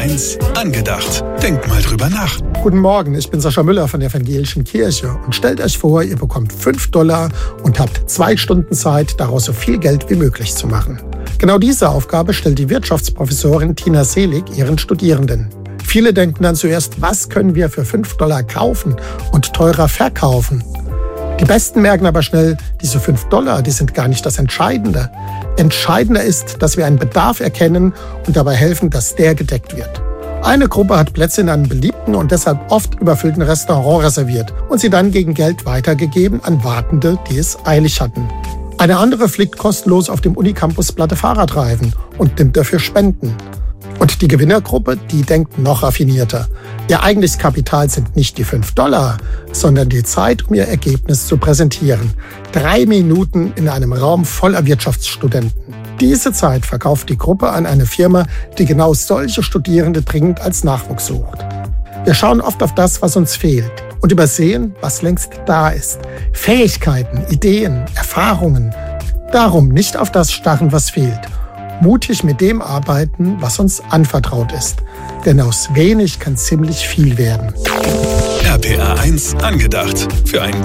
RPR1 angedacht. Denkt mal drüber nach. Guten Morgen, ich bin Sascha Müller von der Evangelischen Kirche und stellt euch vor, ihr bekommt $5 und habt 2 Stunden Zeit, daraus so viel Geld wie möglich zu machen. Genau diese Aufgabe stellt die Wirtschaftsprofessorin Tina Selig ihren Studierenden. Viele denken dann zuerst, was können wir für $5 kaufen und teurer verkaufen? Die Besten merken aber schnell, diese $5, die sind gar nicht das Entscheidende. Entscheidender ist, dass wir einen Bedarf erkennen und dabei helfen, dass der gedeckt wird. Eine Gruppe hat Plätze in einem beliebten und deshalb oft überfüllten Restaurant reserviert und sie dann gegen Geld weitergegeben an Wartende, die es eilig hatten. Eine andere fliegt kostenlos auf dem Unicampus Platte Fahrradreifen und nimmt dafür Spenden. Und die Gewinnergruppe, die denkt noch raffinierter. Ihr eigentliches Kapital sind nicht die $5, sondern die Zeit, um ihr Ergebnis zu präsentieren. 3 Minuten in einem Raum voller Wirtschaftsstudenten. Diese Zeit verkauft die Gruppe an eine Firma, die genau solche Studierende dringend als Nachwuchs sucht. Wir schauen oft auf das, was uns fehlt und übersehen, was längst da ist. Fähigkeiten, Ideen, Erfahrungen. Darum nicht auf das starren, was fehlt. Mutig mit dem arbeiten, was uns anvertraut ist. Denn aus wenig kann ziemlich viel werden. RPR1 angedacht. Für einen